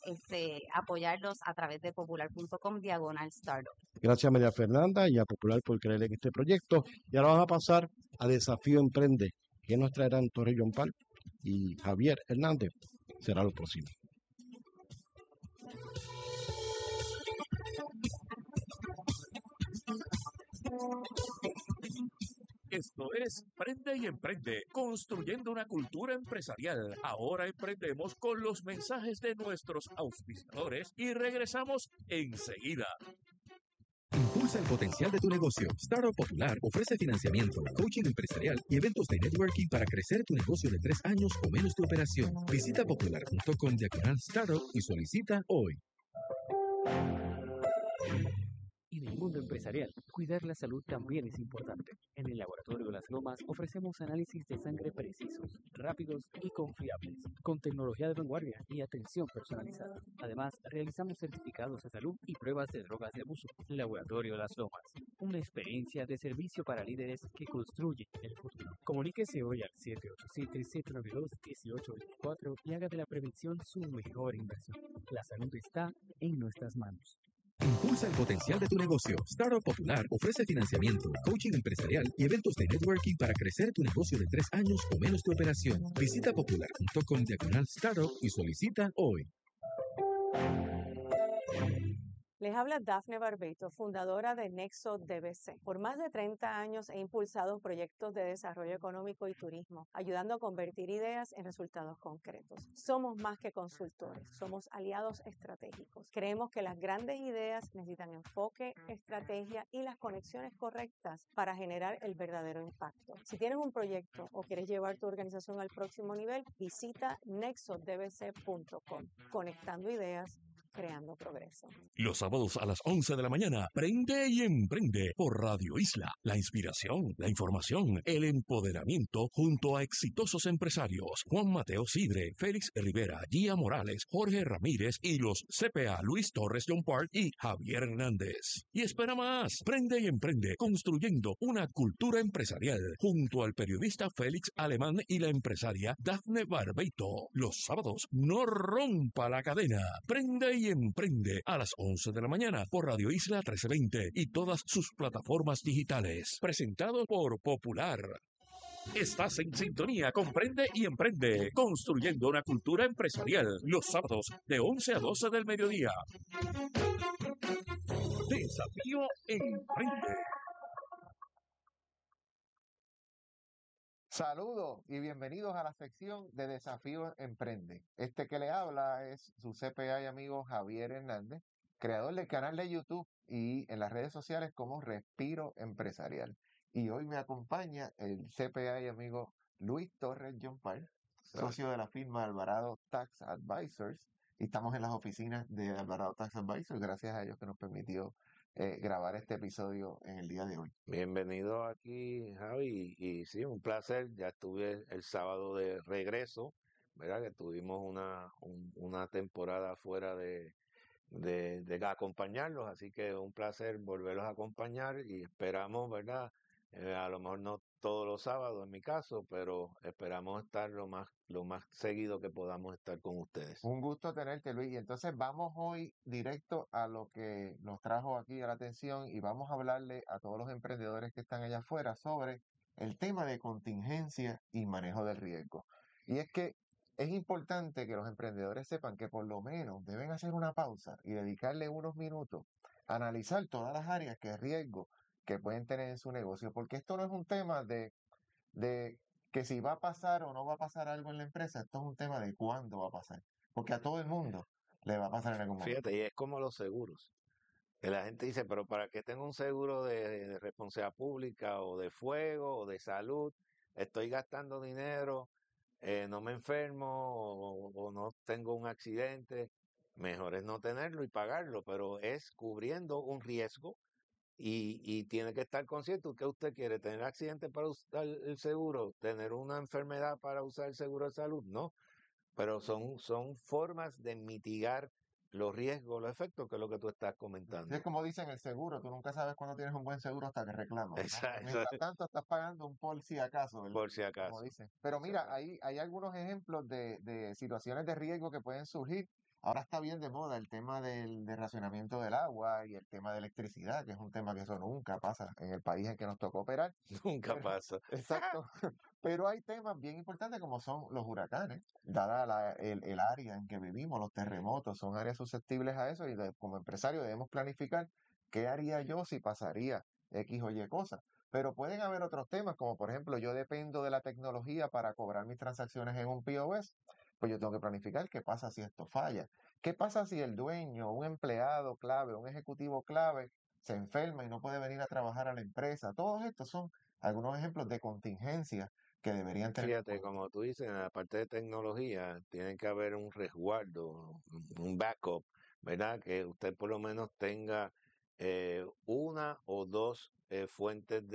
apoyarlos a través de popular.com/startup. Gracias, María Fernanda, y a Popular por creer en este proyecto. Y ahora vamos a pasar a Desafío Emprende, que nos traerán Torre John Park y Javier Hernández. Será lo próximo. Esto es Prende y Emprende, construyendo una cultura empresarial. Ahora emprendemos con los mensajes de nuestros auspiciadores y regresamos enseguida. Impulsa el potencial de tu negocio. Startup Popular ofrece financiamiento, coaching empresarial y eventos de networking para crecer tu negocio de 3 años o menos de operación. Visita popular.com/startup y solicita hoy. En el mundo empresarial, cuidar la salud también es importante. En el Laboratorio Las Lomas ofrecemos análisis de sangre precisos, rápidos y confiables, con tecnología de vanguardia y atención personalizada. Además, realizamos certificados de salud y pruebas de drogas de abuso. Laboratorio Las Lomas, una experiencia de servicio para líderes que construyen el futuro. Comuníquese hoy al 787-792-1824 y haga de la prevención su mejor inversión. La salud está en nuestras manos. Impulsa el potencial de tu negocio. Startup Popular ofrece financiamiento, coaching empresarial y eventos de networking para crecer tu negocio de 3 años o menos de operación. Visita popular.com/startup y solicita hoy. Les habla Dafne Barbeito, fundadora de Nexo DBC. Por más de 30 años he impulsado proyectos de desarrollo económico y turismo, ayudando a convertir ideas en resultados concretos. Somos más que consultores, somos aliados estratégicos. Creemos que las grandes ideas necesitan enfoque, estrategia y las conexiones correctas para generar el verdadero impacto. Si tienes un proyecto o quieres llevar tu organización al próximo nivel, visita nexodbc.com. Conectando ideas, creando progreso. Los sábados a las 11 de la mañana, Prende y Emprende por Radio Isla. La inspiración, la información, el empoderamiento junto a exitosos empresarios. Juan Mateo Sidre, Félix Rivera, Gia Morales, Jorge Ramírez y los CPA Luis Torres John Park y Javier Hernández. Y espera más, Prende y Emprende, construyendo una cultura empresarial junto al periodista Félix Alemán y la empresaria Dafne Barbeito. Los sábados, no rompa la cadena. Prende y Emprende a las 11 de la mañana por Radio Isla 1320 y todas sus plataformas digitales. Presentado por Popular. Estás en sintonía con Prende y Emprende, construyendo una cultura empresarial. Los sábados de 11 a 12 del mediodía. Desafío Emprende. Saludos y bienvenidos a la sección de Desafío Emprende. Este que le habla es su CPA y amigo Javier Hernández, creador del canal de YouTube y en las redes sociales como Respiro Empresarial. Y hoy me acompaña el CPA y amigo Luis Torres John Park, socio de la firma Alvarado Tax Advisors. Y estamos en las oficinas de Alvarado Tax Advisors, gracias a ellos que nos permitió grabar este episodio en el día de hoy. Bienvenido aquí, Javi, y sí, un placer. Ya estuve el sábado de regreso, ¿verdad? Que tuvimos una temporada fuera de acompañarlos, así que un placer volverlos a acompañar y esperamos, ¿verdad? A lo mejor no todos los sábados en mi caso, pero esperamos estar lo más seguido que podamos estar con ustedes. Un gusto tenerte, Luis. Y entonces vamos hoy directo a lo que nos trajo aquí a la atención y vamos a hablarle a todos los emprendedores que están allá afuera sobre el tema de contingencia y manejo del riesgo. Y es que es importante que los emprendedores sepan que por lo menos deben hacer una pausa y dedicarle unos minutos a analizar todas las áreas que riesgo que pueden tener en su negocio, porque esto no es un tema de que si va a pasar o no va a pasar algo en la empresa, esto es un tema de cuándo va a pasar, porque a todo el mundo le va a pasar en algún momento. Fíjate, y es como los seguros. Que la gente dice, pero ¿para qué tengo un seguro de responsabilidad pública o de fuego o de salud? Estoy gastando dinero, no me enfermo o no tengo un accidente. Mejor es no tenerlo y pagarlo, pero es cubriendo un riesgo y tiene que estar consciente que usted quiere tener accidente para usar el seguro, tener una enfermedad para usar el seguro de salud, no. Pero son formas de mitigar los riesgos, los efectos, que es lo que tú estás comentando. Es como dicen el seguro, tú nunca sabes cuándo tienes un buen seguro hasta que reclamas. Exacto. Mientras tanto estás pagando un por si acaso, ¿verdad? Por si acaso. Como dicen. Pero mira, hay algunos ejemplos de situaciones de riesgo que pueden surgir Ahora está bien de moda el tema del racionamiento del agua y el tema de electricidad, que es un tema que eso nunca pasa en el país en que nos tocó operar. Nunca Pero, pasa. exacto. Pero hay temas bien importantes como son los huracanes, dada el área en que vivimos, los terremotos, son áreas susceptibles a eso y como empresario debemos planificar qué haría yo si pasaría X o Y cosa. Pero pueden haber otros temas, como por ejemplo, yo dependo de la tecnología para cobrar mis transacciones en un POS, pues yo tengo que planificar qué pasa si esto falla. ¿Qué pasa si el dueño, un empleado clave, un ejecutivo clave, se enferma y no puede venir a trabajar a la empresa? Todos estos son algunos ejemplos de contingencia que deberían tener en Fíjate, cuenta. como tú dices, en la parte de tecnología, tiene que haber un resguardo, un backup, ¿verdad? Que usted por lo menos tenga una o dos fuentes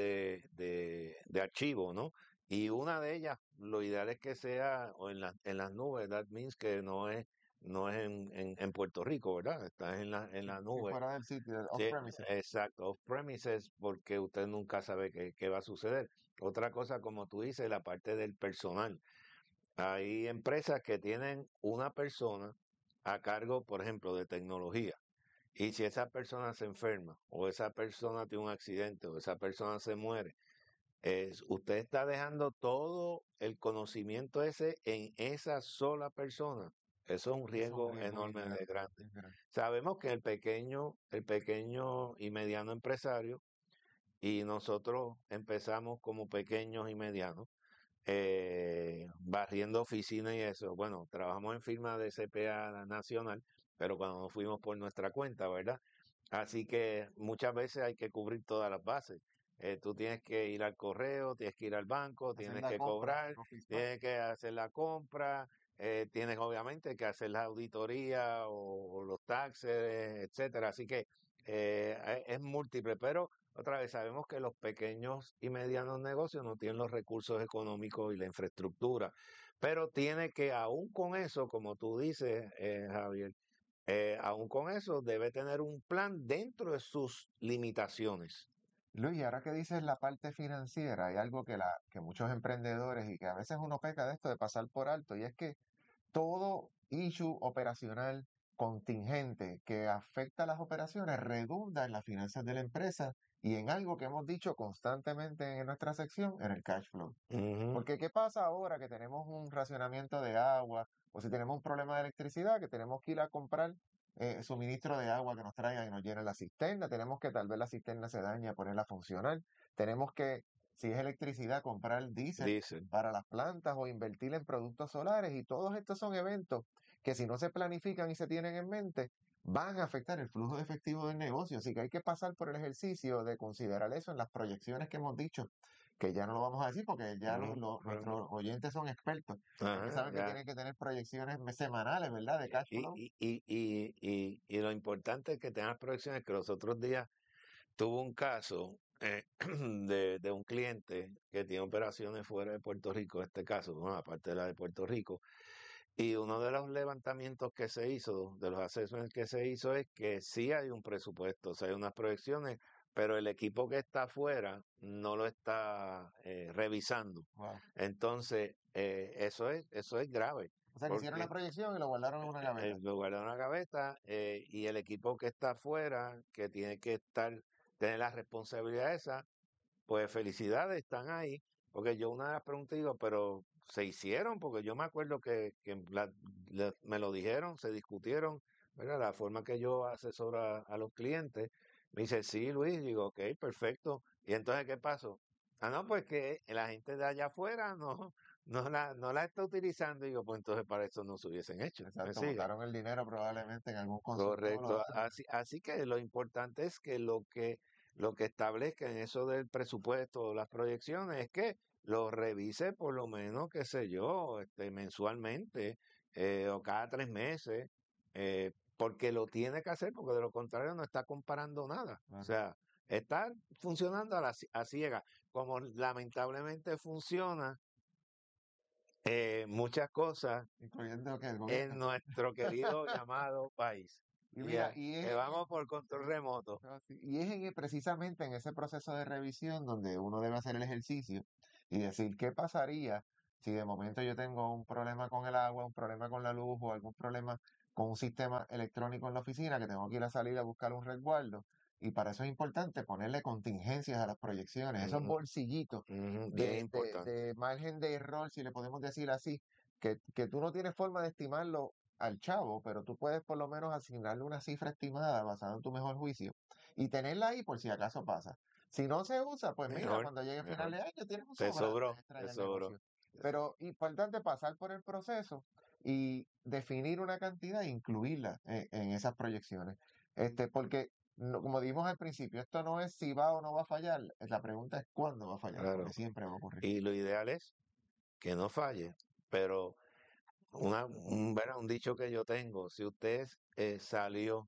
de archivo, ¿no? Y una de ellas, lo ideal es que sea o en las nubes, that means que no es en Puerto Rico, ¿verdad? Está en la Sí, nube. fuera del sitio, Sí, off-premises. exacto, off-premises, porque usted nunca sabe qué va a suceder. Otra cosa, como tú dices, la parte del personal. Hay empresas que tienen una persona a cargo, por ejemplo, de tecnología. Y si esa persona se enferma, o esa persona tiene un accidente, o esa persona se muere, usted está dejando todo el conocimiento ese en esa sola persona. Eso es un Es un riesgo riesgo bien enorme de grande, grande. bien grande. Sabemos que el pequeño y mediano empresario, y nosotros empezamos como pequeños y medianos, barriendo oficinas y eso. Bueno, trabajamos en firma de CPA nacional, pero cuando nos fuimos por nuestra cuenta, ¿verdad? Así que muchas veces hay que cubrir todas las bases. Tú tienes que ir al correo, tienes que ir al banco, Hacer tienes la que compra, cobrar, Office Max. tienes que hacer la compra, tienes obviamente que hacer la auditoría o los taxes, etcétera. Así que es múltiple, pero otra vez sabemos que los pequeños y medianos negocios no tienen los recursos económicos y la infraestructura, pero tiene que, aún con eso, como tú dices, Javier, aún con eso debe tener un plan dentro de sus limitaciones. Luis, y ahora que dices la parte financiera, hay algo que muchos emprendedores y que a veces uno peca de esto de pasar por alto, y es que todo issue operacional contingente que afecta a las operaciones redunda en las finanzas de la empresa y en algo que hemos dicho constantemente en nuestra sección, en el cash flow. Ujú. Porque ¿qué pasa ahora que tenemos un racionamiento de agua o si tenemos un problema de electricidad que tenemos que ir a comprar suministro de agua que nos traigan y nos llenen la cisterna? Tenemos que tal vez la cisterna se daña, ponerla a funcionar. Tenemos que, si es electricidad, comprar diésel Dicen. para las plantas o invertir en productos solares. Y todos estos son eventos que si no se planifican y se tienen en mente, van a afectar el flujo de efectivo del negocio. Así que hay que pasar por el ejercicio de considerar eso en las proyecciones que hemos dicho, que ya no lo vamos a decir porque ya Ujú. nuestros oyentes son expertos, en que Ajá, saben que ya. tienen que tener proyecciones semanales, ¿verdad? De cash flow. Y lo importante es que tengas proyecciones, que los otros días tuvo un caso de un cliente que tiene operaciones fuera de Puerto Rico, en este caso, bueno, aparte de la de Puerto Rico, y uno de los levantamientos que se hizo, de los assessments que se hizo, es que sí hay un presupuesto, o sea, hay unas proyecciones, pero el equipo que está afuera no lo está revisando. Wow. Entonces, eso es grave, O sea, que hicieron la porque proyección y lo guardaron en una gaveta. lo guardan en una gaveta y el equipo que está afuera, que tiene que tener la responsabilidad esa, pues felicidades, están ahí. Porque yo una de las preguntas digo, pero se hicieron, porque yo me acuerdo que me lo dijeron, se discutieron, ¿verdad? La forma que yo asesoro a los clientes. Me dice, sí, Luis, digo, ok, perfecto. ¿Y entonces qué pasó? Ah, no, pues que la gente de allá afuera no la está utilizando. Digo, pues entonces para eso no se hubiesen hecho. ¿Me Exacto, sigue? botaron el dinero probablemente en algún consultor o Correcto. algo. Así que lo importante es que lo que establezca en eso del presupuesto o las proyecciones es que lo revise por lo menos, qué sé yo, mensualmente o cada 3 meses, porque lo tiene que hacer, porque de lo contrario no está comparando nada. O Ajá. sea, está funcionando a ciegas, como lamentablemente funciona muchas cosas Incluyendo que el en gobierno. nuestro querido llamado país. Y mira, Ya, que vamos por control remoto. y es precisamente en ese proceso de revisión donde uno debe hacer el ejercicio y decir qué pasaría si de momento yo tengo un problema con el agua, un problema con la luz o algún problema con un sistema electrónico en la oficina, que tengo que ir a salir a buscar un resguardo. Y para eso es importante ponerle contingencias a las proyecciones, esos bolsillitos Bien importante. de margen de error, si le podemos decir así, que tú no tienes forma de estimarlo al chavo, pero tú puedes por lo menos asignarle una cifra estimada basada en tu mejor juicio y tenerla ahí por si acaso pasa. Si no se usa, pues mira, Mejor, cuando llegue final mejor. de año tienes un Te sobrante sobró, extra te en el sobró. negocio. Pero importante pasar por el proceso y definir una cantidad e incluirla en esas proyecciones. Porque como dijimos al principio, esto no es si va o no va a fallar, la pregunta es cuándo va a fallar, porque Claro. siempre va a ocurrir. Y lo ideal es que no falle, pero un dicho que yo tengo, si usted salió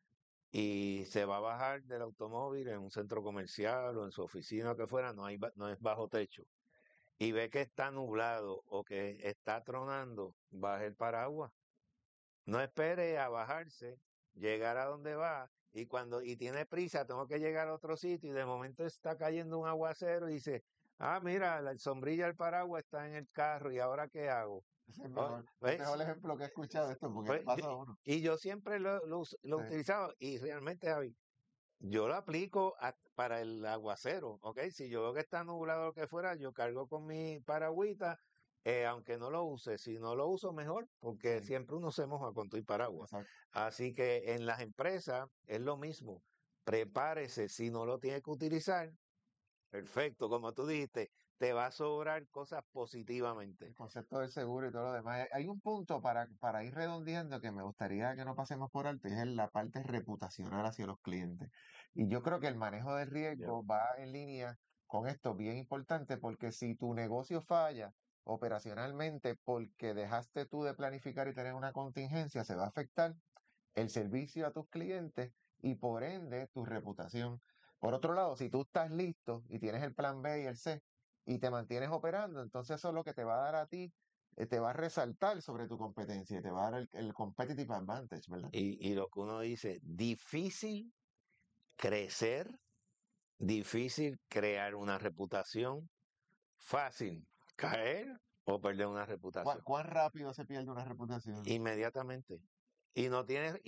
y se va a bajar del automóvil en un centro comercial o en su oficina o que fuera, no es bajo techo, y ve que está nublado o que está tronando, baje el paraguas. No espere a bajarse, llegar a donde va, y tiene prisa, tengo que llegar a otro sitio, y de momento está cayendo un aguacero y dice, mira, la sombrilla del paraguas está en el carro, ¿y ahora qué hago? Es el ¿Ves? mejor ejemplo que he escuchado de esto, porque Pues, le pasa a uno. y yo siempre lo he Sí. utilizado, y realmente, Javi, yo lo aplico para el aguacero, ¿ok? Si yo veo que está nublado o lo que fuera, yo cargo con mi paragüita, aunque no lo use. Si no lo uso, mejor, porque Sí. siempre uno se moja con tu paraguas. Exacto. Así que en las empresas es lo mismo. Prepárese, si no lo tiene que utilizar, perfecto, como tú dijiste, te va a sobrar cosas positivamente. El concepto del seguro y todo lo demás. Hay un punto para ir redondeando que me gustaría que no pasemos por alto, y es en la parte reputacional hacia los clientes. Y yo creo que el manejo del riesgo va en línea con esto, bien importante, porque si tu negocio falla operacionalmente porque dejaste tú de planificar y tener una contingencia, se va a afectar el servicio a tus clientes y por ende tu reputación. Por otro lado, si tú estás listo y tienes el plan B y el C y te mantienes operando, entonces eso es lo que te va a dar a ti, te va a resaltar sobre tu competencia, te va a dar el competitive advantage, ¿verdad? Y lo que uno dice, difícil crecer, difícil crear una reputación, fácil caer o perder una reputación. ¿Cuán rápido se pierde una reputación? Inmediatamente. Y no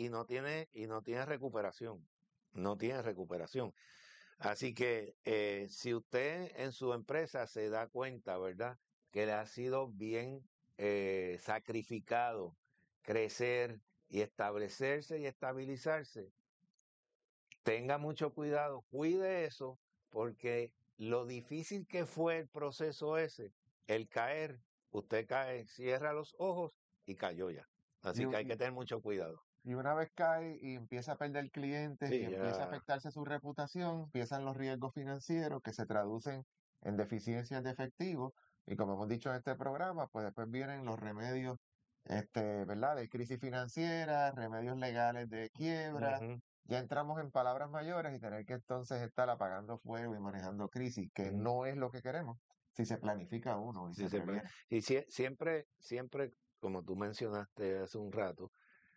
tiene recuperación. No tiene recuperación. Así que si usted en su empresa se da cuenta, ¿verdad? Que le ha sido bien sacrificado crecer y establecerse y estabilizarse, tenga mucho cuidado, cuide eso, porque lo difícil que fue el proceso ese, el caer, usted cae, cierra los ojos y cayó ya. Así que hay que tener mucho cuidado. Y una vez cae y empieza a perder clientes Sí, y empieza a ya. afectarse su reputación, empiezan los riesgos financieros que se traducen en deficiencias de efectivo. Y como hemos dicho en este programa, pues después vienen los remedios, ¿verdad? De crisis financiera, remedios legales de quiebra. Ujú. Ya entramos en palabras mayores y tener que entonces estar apagando fuego y manejando crisis, que Ujú. no es lo que queremos si se planifica uno y Sí, se previene. Y siempre, como tú mencionaste hace un rato,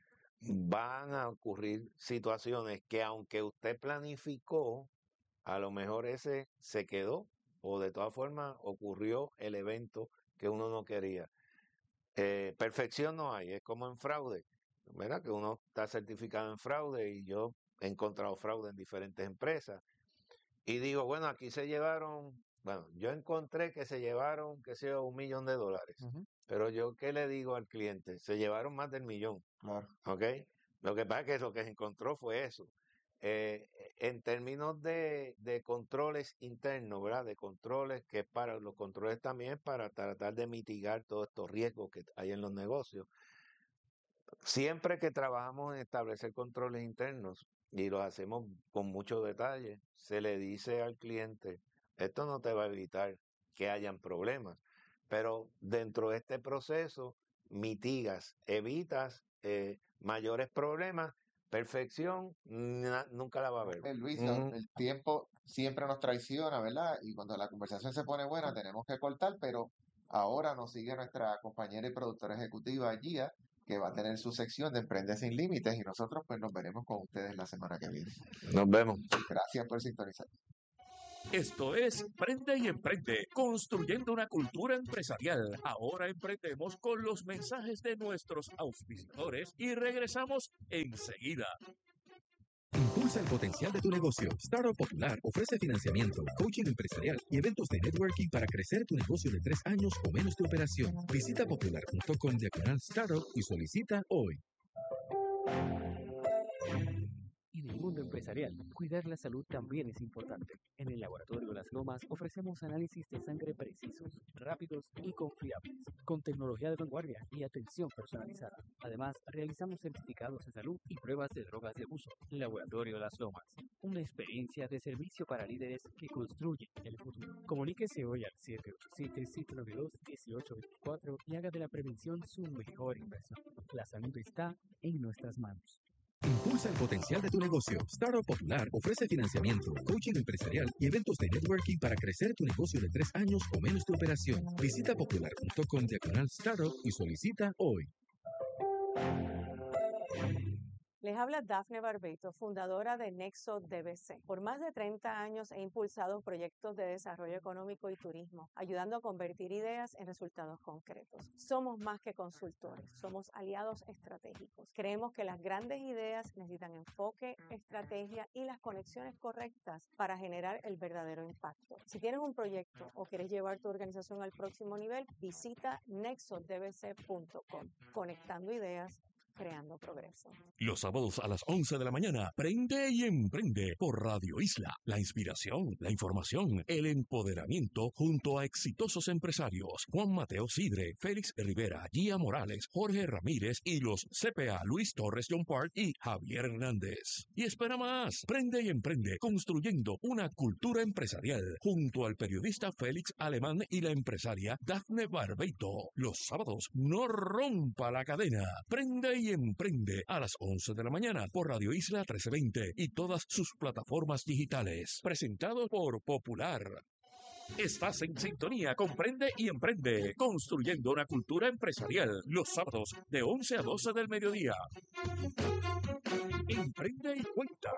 van a ocurrir situaciones que aunque usted planificó, a lo mejor ese se quedó o de todas formas ocurrió el evento que uno no quería. Perfección no hay, es como en fraude, ¿verdad? Que uno está certificado en fraude y yo he encontrado fraude en diferentes empresas. Y digo, bueno, aquí se llevaron, bueno, yo encontré que se llevaron, qué sé yo, $1,000,000. Pero yo, ¿qué le digo al cliente? Se llevaron más del millón. Claro. ¿Ok? Lo que pasa es que lo que se encontró fue eso. En términos de controles internos, ¿verdad? De controles que para los controles también para tratar de mitigar todos estos riesgos que hay en los negocios. Siempre que trabajamos en establecer controles internos y los hacemos con mucho detalle, se le dice al cliente, esto no te va a evitar que hayan problemas, pero dentro de este proceso mitigas, evitas mayores problemas. Perfección nunca la va a haber. Luis, Ujú. el tiempo siempre nos traiciona, ¿verdad? Y cuando la conversación se pone buena, tenemos que cortar, pero ahora nos sigue nuestra compañera y productora ejecutiva, Gia, que va a tener su sección de Emprende Sin Límites, y nosotros pues nos veremos con ustedes la semana que viene. Nos vemos. Gracias por sintonizar. Esto es Prende y Emprende, construyendo una cultura empresarial. Ahora emprendemos con los mensajes de nuestros auspiciadores y regresamos enseguida. Impulsa el potencial de tu negocio. Startup Popular ofrece financiamiento, coaching empresarial y eventos de networking para crecer tu negocio de 3 años o menos de operación. Visita popular.com/startup y solicita hoy. En el mundo empresarial, cuidar la salud también es importante. En el Laboratorio Las Lomas ofrecemos análisis de sangre precisos, rápidos y confiables, con tecnología de vanguardia y atención personalizada. Además, realizamos certificados de salud y pruebas de drogas de uso. Laboratorio Las Lomas, una experiencia de servicio para líderes que construyen el futuro. Comuníquese hoy al 787-792-1824 y haga de la prevención su mejor inversión. La salud está en nuestras manos. Impulsa el potencial de tu negocio. Startup Popular ofrece financiamiento, coaching empresarial y eventos de networking para crecer tu negocio de 3 años o menos de operación. Visita popular.com/startup y solicita hoy. Les habla Dafne Barbeito, fundadora de Nexo DBC. Por más de 30 años he impulsado proyectos de desarrollo económico y turismo, ayudando a convertir ideas en resultados concretos. Somos más que consultores, somos aliados estratégicos. Creemos que las grandes ideas necesitan enfoque, estrategia y las conexiones correctas para generar el verdadero impacto. Si tienes un proyecto o quieres llevar tu organización al próximo nivel, visita nexodbc.com. Conectando ideas, creando progreso. Los sábados a las 11 de la mañana, Prende y Emprende por Radio Isla. La inspiración, la información, el empoderamiento junto a exitosos empresarios. Juan Mateo Sidre, Félix Rivera, Gia Morales, Jorge Ramírez y los CPA Luis Torres John Park y Javier Hernández. Y espera más, Prende y Emprende, construyendo una cultura empresarial junto al periodista Félix Alemán y la empresaria Dafne Barbeito. Los sábados, no rompa la cadena. Prende y Emprende a las 11 de la mañana por Radio Isla 1320 y todas sus plataformas digitales. Presentado por Popular. Estás en sintonía con Prende y Emprende, construyendo una cultura empresarial. Los sábados de 11 a 12 del mediodía. Emprende y cuenta.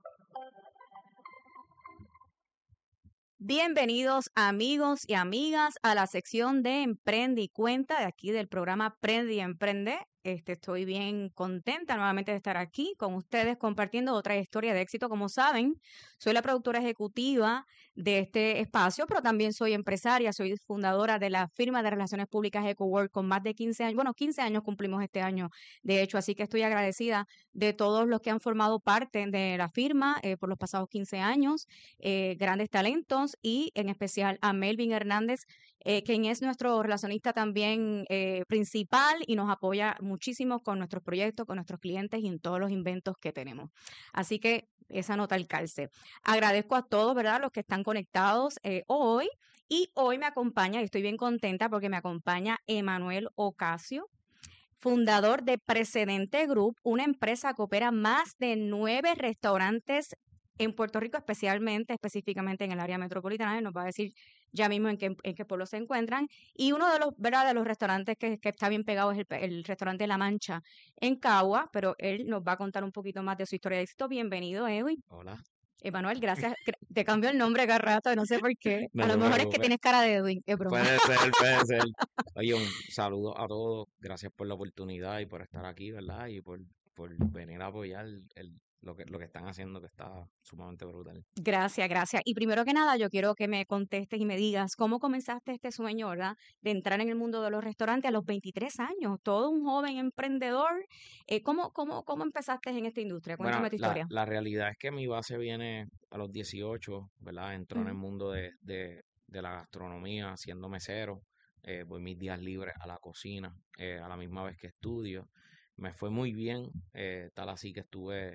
Bienvenidos amigos y amigas a la sección de Emprende y Cuenta de aquí del programa Prende y Emprende. Estoy bien contenta nuevamente de estar aquí con ustedes compartiendo otra historia de éxito. Como saben, soy la productora ejecutiva de este espacio, pero también soy empresaria, soy fundadora de la firma de relaciones públicas EcoWork con más de 15 años. Bueno, 15 años cumplimos este año, de hecho, así que estoy agradecida de todos los que han formado parte de la firma por los pasados 15 años, grandes talentos y en especial a Melvin Hernández, quien es nuestro relacionista también principal y nos apoya muchísimo con nuestros proyectos, con nuestros clientes y en todos los inventos que tenemos. Así que esa nota al calce. Agradezco a todos, ¿verdad?, los que están conectados hoy. Y hoy me acompaña, y estoy bien contenta porque me acompaña Emanuel Ocasio, fundador de Precedente Group, una empresa que opera más de 9 restaurantes en Puerto Rico, específicamente en el área metropolitana. Él nos va a decir ya mismo en qué pueblo se encuentran. Y uno de los, ¿verdad?, de los restaurantes que está bien pegado es el restaurante La Mancha en Cagua, pero él nos va a contar un poquito más de su historia de éxito. Bienvenido, Edwin. Hola. Emanuel, gracias. Te cambio el nombre cada rato, no sé por qué. No A lo te mejor es que preocupes. tienes cara de Edwin, es broma. Puede ser, puede ser. Oye, un saludo a todos. Gracias por la oportunidad y por estar aquí, ¿verdad? Y por venir a apoyar lo que están haciendo, que está sumamente brutal. Gracias, gracias. Y primero que nada, yo quiero que me contestes y me digas cómo comenzaste este sueño, ¿verdad?, de entrar en el mundo de los restaurantes a los 23 años, todo un joven emprendedor. ¿Cómo empezaste en esta industria? Cuéntame Bueno, tu historia. la realidad es que mi base viene a los 18, ¿verdad? Entró en el mundo de la gastronomía, siendo mesero. Voy mis días libres a la cocina, a la misma vez que estudio. Me fue muy bien, tal así que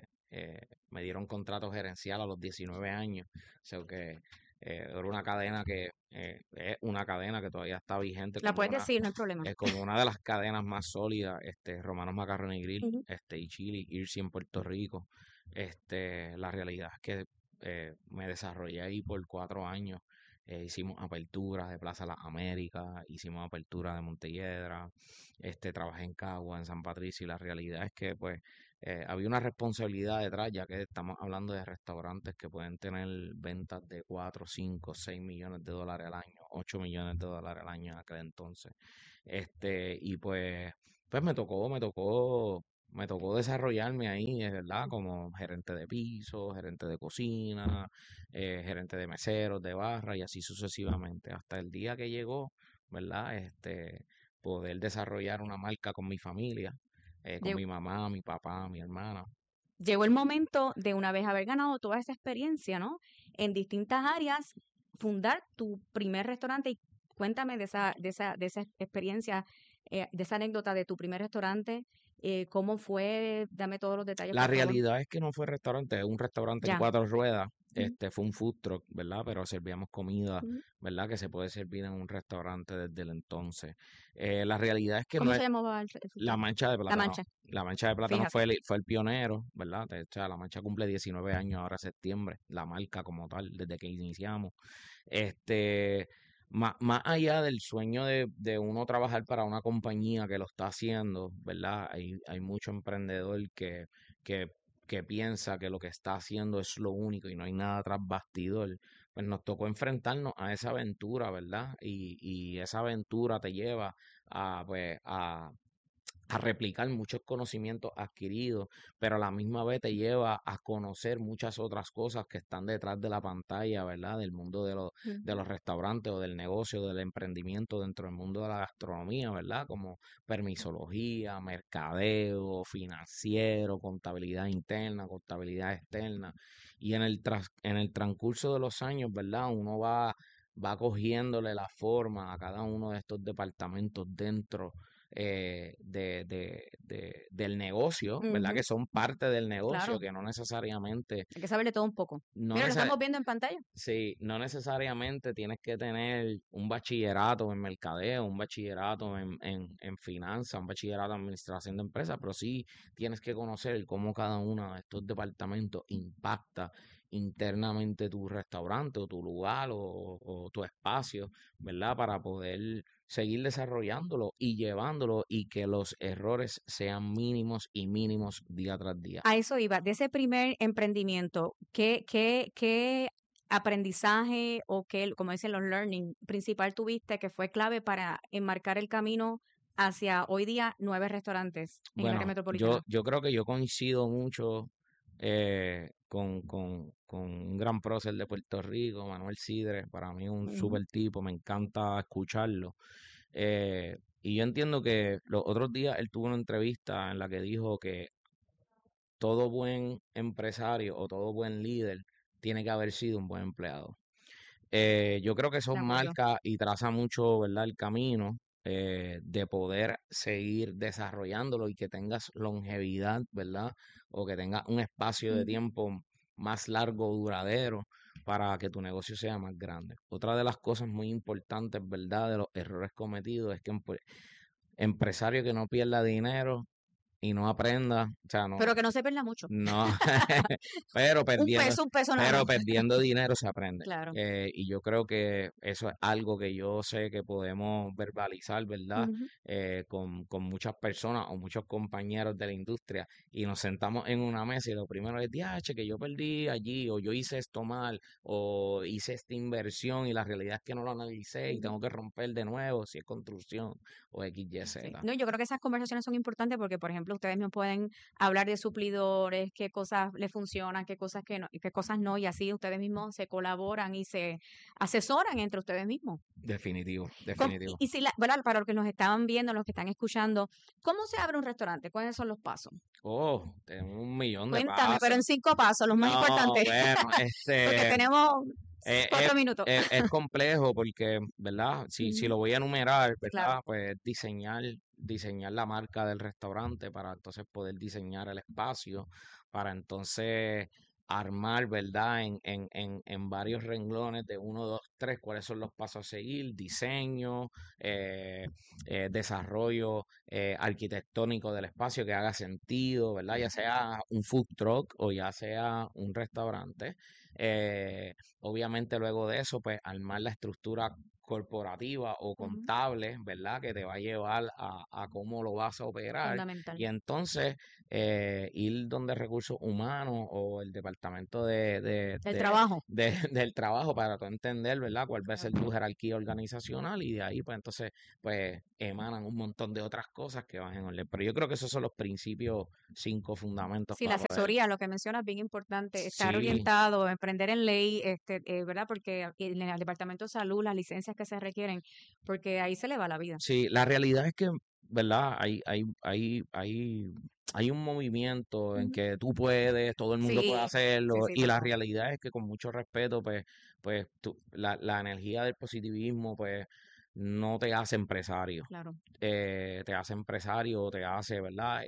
me dieron contrato gerencial a los 19 años. O sea que era una cadena es una cadena que todavía está vigente. La puedes decir, no hay problema. Es como una de las cadenas más sólidas, Romanos Macarrón y Grill, Ujú. y Chili, Irsi en Puerto Rico. La realidad es que me desarrollé ahí por 4 años. Hicimos aperturas de Plaza Las Américas, hicimos apertura de Montelledra, trabajé en Cagua, en San Patricio, y la realidad es que pues había una responsabilidad detrás, ya que estamos hablando de restaurantes que pueden tener ventas de 4, 5, 6 millones de dólares al año, 8 millones de dólares al año en aquel entonces. Y pues me tocó desarrollarme ahí, ¿verdad? Como gerente de piso, gerente de cocina, gerente de meseros, de barra y así sucesivamente, hasta el día que llegó, ¿verdad? Poder desarrollar una marca con mi familia, con Lle- mi mamá, mi papá, mi hermana. Llegó el momento de una vez haber ganado toda esa experiencia, ¿no? En distintas áreas, fundar tu primer restaurante y cuéntame de esa experiencia, de esa anécdota de tu primer restaurante, cómo fue, dame todos los detalles, La por favor. realidad es que no fue restaurante, es un restaurante en Ya. 4 ruedas. Ujú. Fue un food truck, ¿verdad? Pero servíamos comida, Ujú. ¿verdad? Que se puede servir en un restaurante desde el entonces. La realidad es que no ¿Cómo es se llamaba el La restaurante? Mancha de La Plátano. Mancha, La Mancha de Plátano fíjate. fue el pionero, ¿verdad? O sea, La Mancha cumple 19 años ahora septiembre, la marca como tal, desde que iniciamos. Este, más allá del sueño de uno trabajar para una compañía que lo está haciendo, ¿verdad? Hay mucho emprendedor que, que piensa que lo que está haciendo es lo único y no hay nada tras bastidor. Pues nos tocó enfrentarnos a esa aventura, ¿verdad? Y esa aventura te lleva pues, a replicar muchos conocimientos adquiridos, pero a la misma vez te lleva a conocer muchas otras cosas que están detrás de la pantalla, ¿verdad? Del mundo de los Ujú. restaurantes o del negocio, del emprendimiento dentro del mundo de la gastronomía, ¿verdad? Como permisología, mercadeo, financiero, contabilidad interna, contabilidad externa. Y en el transcurso de los años, ¿verdad? Uno va cogiéndole la forma a cada uno de estos departamentos dentro del negocio, ¿verdad? Que Ujú. son parte del negocio, Claro, que no necesariamente, hay que saber de todo un poco. no Mira, lo nece- estamos viendo en pantalla. sí, no necesariamente tienes que tener un bachillerato en mercadeo, un bachillerato en finanzas, un bachillerato en administración de empresas, pero sí tienes que conocer cómo cada uno de estos departamentos impacta internamente tu restaurante o tu lugar o tu espacio, ¿verdad? Para poder seguir desarrollándolo y llevándolo y que los errores sean mínimos y mínimos día tras día. A eso iba, de ese primer emprendimiento, ¿qué aprendizaje o qué, como dicen los learning, principal tuviste que fue clave para enmarcar el camino hacia hoy día 9 restaurantes en el área Bueno, metropolitana? yo creo que yo coincido mucho con un gran prócer de Puerto Rico, Manuel Sidre, para mí un Ujú. súper tipo, me encanta escucharlo. Y yo entiendo que los otros días él tuvo una entrevista en la que dijo que todo buen empresario o todo buen líder tiene que haber sido un buen empleado. Yo creo que De son acuerdo. marcas y traza mucho, ¿verdad? El camino de poder seguir desarrollándolo y que tengas longevidad, ¿verdad? O que tengas un espacio de Ujú. tiempo más largo, duradero, para que tu negocio sea más grande. Otra de las cosas muy importantes, ¿verdad? De los errores cometidos es que empresario que no pierda dinero y no aprenda, o sea, Pero que no se pierda mucho. no, pero Un peso nada pero más. perdiendo dinero se aprende. Claro. Y yo creo que eso es algo que yo sé que podemos verbalizar, ¿verdad? Ujú. Con muchas personas o muchos compañeros de la industria y nos sentamos en una mesa y lo primero es, diache, que yo perdí allí o yo hice esto mal o hice esta inversión y la realidad es que no lo analicé y Ujú. tengo que romper de nuevo si es construcción o X, Y, Sí. Z. No, yo creo que esas conversaciones son importantes porque, por ejemplo, ustedes me pueden hablar de suplidores, qué cosas les funcionan, qué cosas no, y así ustedes mismos se colaboran y se asesoran entre ustedes mismos. Definitivo, Y, definitivo. y si bueno, para los que nos estaban viendo, los que están escuchando, ¿cómo se abre un restaurante? ¿Cuáles son los pasos? Oh, tenemos un millón de Cuéntame, pero pasos. en 5 pasos, los más No, importantes, bueno, porque tenemos eh, es, 4 minutos. es complejo porque, ¿verdad? Si Ujú. lo voy a enumerar, Claro. ¿verdad? Pues diseñar la marca del restaurante para entonces poder diseñar el espacio, para entonces armar, ¿verdad? En varios renglones de uno, dos, tres, cuáles son los pasos a seguir, diseño, eh, desarrollo arquitectónico del espacio que haga sentido, ¿verdad? Ya sea un food truck o ya sea un restaurante. Obviamente luego de eso, pues armar la estructura corporativa o Ujú. contable, ¿verdad? Que te va a llevar a cómo lo vas a operar. Fundamental. Y entonces ir donde recursos humanos o el departamento El trabajo. del trabajo para tú entender, ¿verdad? Cuál va a ser Claro. tu jerarquía organizacional y de ahí, pues entonces, pues emanan un montón de otras cosas que van en orden. Pero yo creo que esos son los principios, 5 fundamentos Sí, la para poder. asesoría, lo que mencionas, bien importante, estar Sí, orientado, emprender en ley, ¿verdad? Porque en el Departamento de Salud, las licencias que se requieren, porque ahí se le va la vida. sí, la realidad es que, ¿verdad? Hay un movimiento en Ujú. que tú puedes, todo el mundo puede Sí, sí, hacerlo, sí, y tal la cual. realidad es que con mucho respeto, pues la energía del positivismo, pues no te hace empresario. Claro. Te hace empresario, te hace, ¿verdad?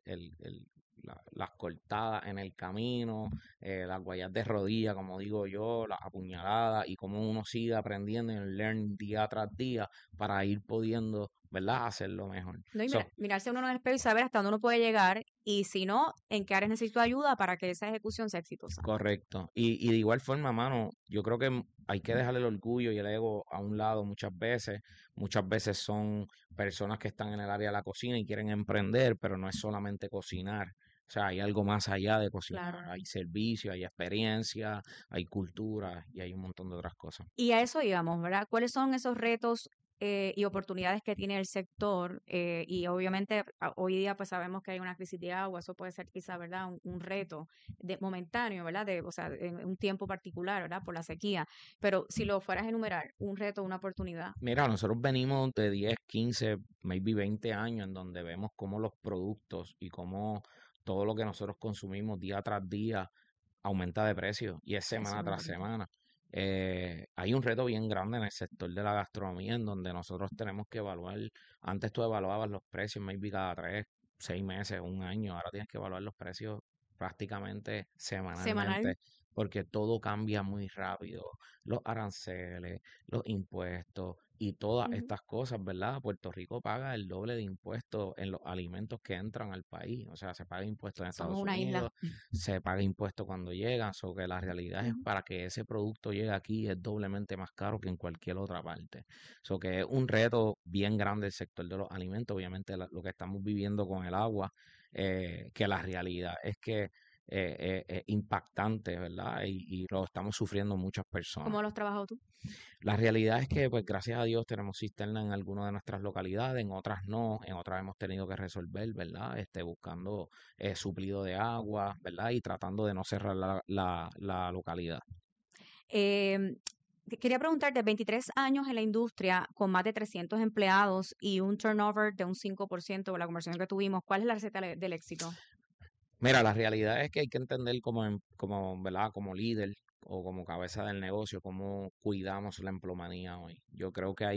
Las cortadas en el camino, las guayas de rodilla, como digo yo, las apuñaladas, y cómo uno sigue aprendiendo en el learn día tras día para ir pudiendo, ¿verdad? Hacerlo mejor. No, y So, mirarse uno en el espejo y saber hasta dónde uno puede llegar y si no, en qué áreas necesito ayuda para que esa ejecución sea exitosa. correcto. Y de igual forma, mano, yo creo que hay que dejar el orgullo y el ego a un lado muchas veces. Muchas veces son personas que están en el área de la cocina y quieren emprender, pero no es solamente cocinar. O sea, hay algo más allá de cocinar. Claro. Hay servicio, hay experiencia, hay cultura y hay un montón de otras cosas. Y a eso íbamos, ¿verdad? ¿Cuáles son esos retos y oportunidades que tiene el sector? Y obviamente hoy día pues sabemos que hay una crisis de agua, eso puede ser quizá, ¿verdad? Un reto momentáneo, ¿verdad? O sea, en un tiempo particular, ¿verdad? Por la sequía. Pero si lo fueras a enumerar, un reto, una oportunidad. Mira, nosotros venimos de 10, 15, maybe 20 años en donde vemos cómo los productos y cómo todo lo que nosotros consumimos día tras día aumenta de precio y es Eso semana es un tras reto. semana. Hay un reto bien grande en el sector de la gastronomía en donde nosotros tenemos que evaluar. Antes tú evaluabas los precios maybe cada 3, 6 meses, un año. Ahora tienes que evaluar los precios prácticamente Semanal. semanalmente porque todo cambia muy rápido. Los aranceles, los impuestos y todas Ujú. estas cosas, ¿verdad? Puerto Rico paga el doble de impuestos en los alimentos que entran al país. O sea, se paga impuestos en Somos Estados una isla. Unidos, se paga impuesto cuando llegan, so que la realidad es Ujú. para que ese producto llegue aquí es doblemente más caro que en cualquier otra parte. So que es un reto bien grande el sector de los alimentos, obviamente lo que estamos viviendo con el agua, que la realidad es que es impactante, ¿verdad? Y lo estamos sufriendo muchas personas. ¿Cómo lo has trabajado tú? La realidad es que, pues gracias a Dios, tenemos cisterna en algunas de nuestras localidades, en otras no, en otras hemos tenido que resolver, ¿verdad? Buscando suplido de agua, ¿verdad? Y tratando de no cerrar la localidad. Em, Quería preguntarte, 23 años en la industria con más de 300 empleados y un turnover de un 5% de la conversión que tuvimos, ¿cuál es la receta del éxito? Mira, la realidad es que hay que entender como, ¿verdad? Como líder o como cabeza del negocio, cómo cuidamos la empleomanía hoy. Yo creo que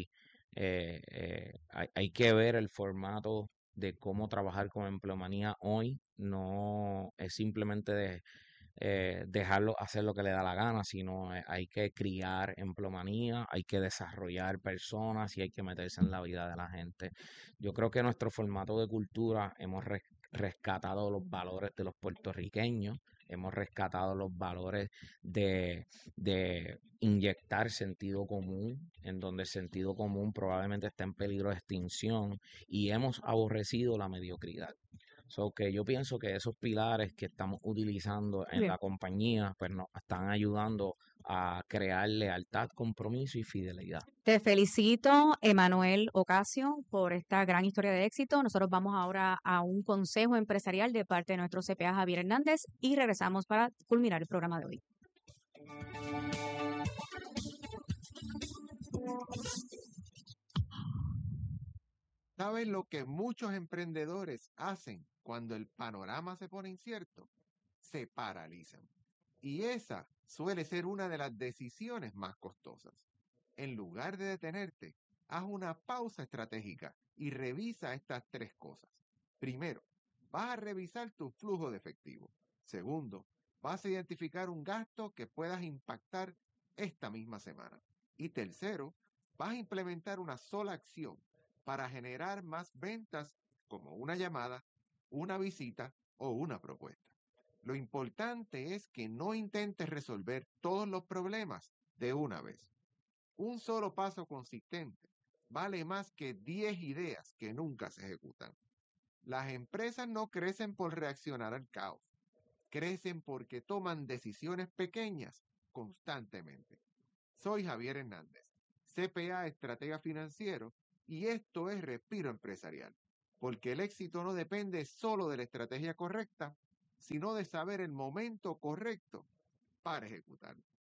hay que ver el formato de cómo trabajar con empleomanía hoy. No es simplemente dejarlo hacer lo que le da la gana, sino hay que criar empleomanía, hay que desarrollar personas y hay que meterse en la vida de la gente. Yo creo que nuestro formato de cultura hemos rescatado los valores de los puertorriqueños, hemos rescatado los valores de inyectar sentido común, en donde el sentido común probablemente está en peligro de extinción, y hemos aborrecido la mediocridad. So que yo pienso que esos pilares que estamos utilizando en Bien. la compañía, pues nos están ayudando a crear lealtad, compromiso y fidelidad. Te felicito, Emanuel Ocasio, por esta gran historia de éxito. Nosotros vamos ahora a un consejo empresarial de parte de nuestro CPA Javier Hernández y regresamos para culminar el programa de hoy. ¿Sabes lo que muchos emprendedores hacen cuando el panorama se pone incierto? Se paralizan. Y esa suele ser una de las decisiones más costosas. En lugar de detenerte, haz una pausa estratégica y revisa estas 3 cosas. Primero, vas a revisar tu flujo de efectivo. Segundo, vas a identificar un gasto que puedas impactar esta misma semana. Y tercero, vas a implementar una sola acción para generar más ventas, como una llamada, una visita o una propuesta. Lo importante es que no intentes resolver todos los problemas de una vez. Un solo paso consistente vale más que 10 ideas que nunca se ejecutan. Las empresas no crecen por reaccionar al caos, crecen porque toman decisiones pequeñas constantemente. Soy Javier Hernández, CPA Estratega Financiero, y esto es Respiro Empresarial, porque el éxito no depende solo de la estrategia correcta, sino de saber el momento correcto para ejecutarlo.